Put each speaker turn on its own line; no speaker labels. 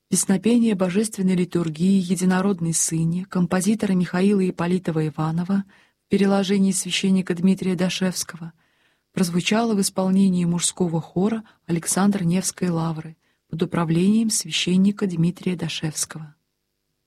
Песнопение божественной литургии «Единородной Сыне» композитора Михаила Ипполитова Иванова в переложении священника Дмитрия Дашевского прозвучало в исполнении мужского хора Александр-Невской лавры под управлением священника Дмитрия Дашевского.